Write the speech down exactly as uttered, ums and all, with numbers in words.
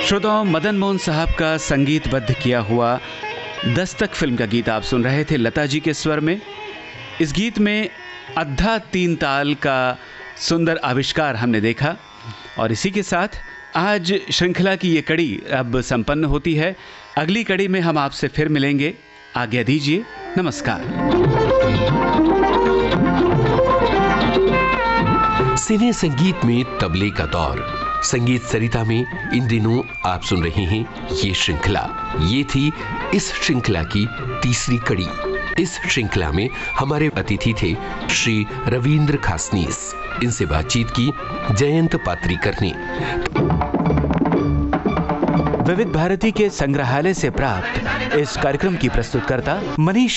श्रोताओं, मदन मोहन साहब का संगीतबद्ध किया हुआ दस्तक फिल्म का गीत आप सुन रहे थे लता जी के स्वर में। इस गीत में अद्धा तीन ताल का सुंदर आविष्कार हमने देखा और इसी के साथ आज श्रृंखला की ये कड़ी अब संपन्न होती है। अगली कड़ी में हम आपसे फिर मिलेंगे। आज्ञा दीजिए, नमस्कार। सिने संगीत में तबले का दौर, संगीत सरिता में इन दिनों आप सुन रहे हैं ये श्रृंखला। ये थी इस श्रृंखला की तीसरी कड़ी। इस श्रृंखला में हमारे अतिथि थे श्री रविंद्र खासनीस। इनसे बातचीत की जयंत पात्रीकर ने। विविध भारती के संग्रहालय से प्राप्त इस कार्यक्रम की प्रस्तुतकर्ता मनीष